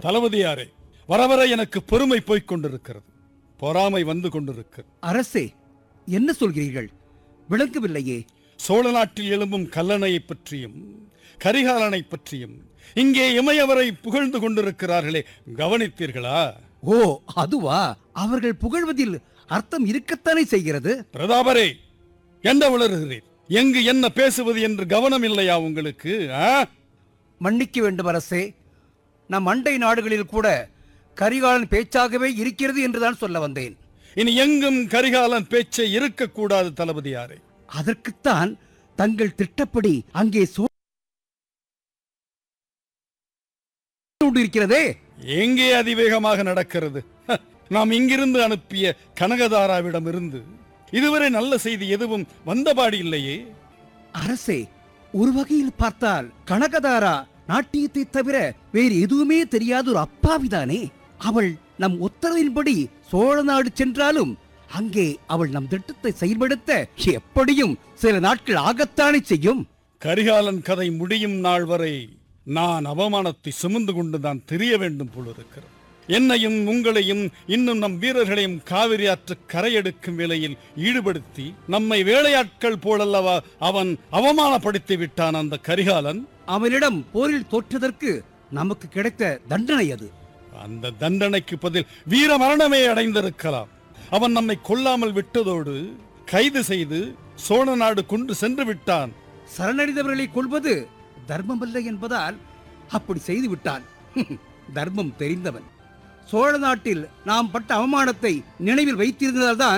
தளபதியாரே, வர வர எனக்கு பெருமை போய்க் கொண்டிருக்கிறது, பொறாமை வந்து கொண்டிருக்கிறது. அரசே, என்ன சொல்கிறீர்கள்? விளங்கவில்லையே. சோழ நாட்டில் எழும்பும் கல்லணையை பற்றியும் கரிகாலனை பற்றியும் இங்கே இமையவரை புகழ்ந்து கொண்டிருக்கிறார்களே, கவனித்தீர்களா? ஓ, அதுவா? அவர்கள் புகழ்வதில் அர்த்தம் இருக்கத்தானே செய்கிறது. பிரதாபரே, என்ன உளறுகிறீர்? எங்கு என்ன பேசுவது என்று கவனம் இல்லையா உங்களுக்கு? மன்னிக்க வேண்டும் அரசே, நம் அண்டை நாடுகளில் கூட கரிகாலன் பேச்சாகவே இருக்கிறது என்றுதான் சொல்ல வந்தேன். இனி எங்கும் கரிகாலன் பேச்சை இருக்கக்கூடாது தளபதியாரே. அதற்குத்தான் தங்கள் திட்டப்படி அங்கே இருக்கிறதே. எங்கே அதிவேகமாக நடக்கிறது? நாம் இங்கிருந்து அனுப்பிய கனகதாராவிடம் இருந்து இதுவரை நல்ல செய்தி எதுவும் வந்தபாடி இல்லையே. அரசே, ஒரு வகையில் பார்த்தால் கனகதாரா நாட்டியத்தை தவிர வேறு எதுவுமே தெரியாத ஒரு அப்பாவிதானே. அவள் நம் உத்தரவின்படி சோழ நாடு சென்றாலும் அங்கே அவள் நம் திட்டத்தை செயல்படுத்த எப்படியும் சில நாட்கள் ஆகத்தானே செய்யும். கரிகாலன் கதை முடியும் நாள் வரை நான் அவமானத்தை சுமந்து கொண்டுதான் தெரிய வேண்டும் போலிருக்கிறது. என்னையும் உங்களையும் இன்னும் நம் வீரர்களையும் காவிரி ஆற்று கரையெடுக்கும் வேளையில் ஈடுபடுத்தி நம்மை வேலையாட்கள் போலல்லவா அவன் அவமானப்படுத்தி விட்டான் அந்த கரிகாலன். அவனிடம் போரில் தோற்றதற்கு நமக்கு கிடைத்த தண்டனை அது. அந்த தண்டனைக்கு பதில் வீர மரணமே அடைந்திருக்கலாம். அவன் நம்மை கொல்லாமல் விட்டதோடு கைது செய்து சோழ நாடு கொண்டு சென்று விட்டான். சரணடைந்தவர்களை கொள்வது தர்மமல்ல என்பதால் அப்படி செய்து விட்டான். தர்மம் தெரிந்தவன். சோழ நாட்டில் நாம் பட்ட அவமானத்தை நினைவில் வைத்திருந்ததால்தான்